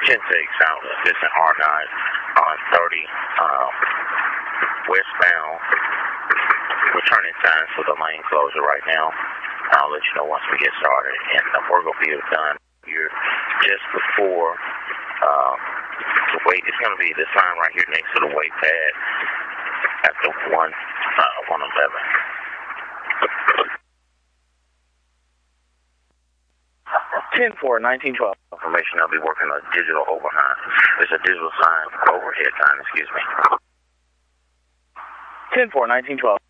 10-6 out, assistant R9 on 30, westbound. We're turning signs for the lane closure right now. I'll let you know once we get started, and we're going to be done here just before the weight. It's going to be the sign right here next to the weight pad after 111. 10-4, 1912. Information, I'll be working on digital overhead. It's a digital sign, overhead sign, excuse me. 10-4, 1912.